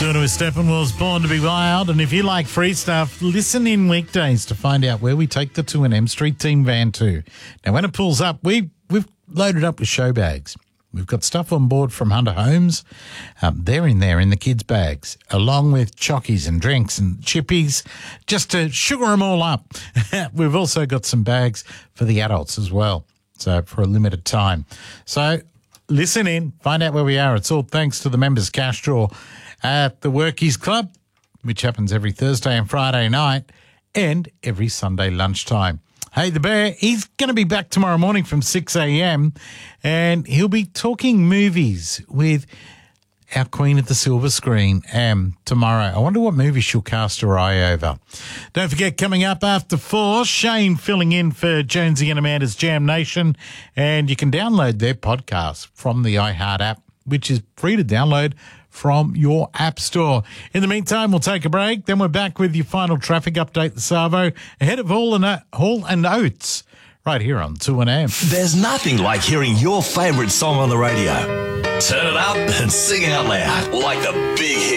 Doing it with Steppenwell's Born to be Wild. And if you like free stuff, listen in weekdays to find out where we take the 2NM Street Team van to. Now, when it pulls up, we've loaded up with show bags. We've got stuff on board from Hunter Homes. They're in there in the kids' bags, along with chockies and drinks and chippies, just to sugar them all up. We've also got some bags for the adults as well, so for a limited time. So listen in, find out where we are. It's all thanks to the members' cash draw at the Workies Club, which happens every Thursday and Friday night and every Sunday lunchtime. Hey, the Bear, he's going to be back tomorrow morning from 6 a.m. and he'll be talking movies with our Queen of the Silver Screen tomorrow. I wonder what movie she'll cast her eye over. Don't forget, coming up after 4, Shane filling in for Jonesy and Amanda's Jam Nation, and you can download their podcast from the iHeart app, which is free to download from your app store. In the meantime, we'll take a break. Then we're back with your final traffic update, the Savo, ahead of Hall and Oates, right here on 2NM. There's nothing like hearing your favourite song on the radio. Turn it up and sing out loud like the big hit.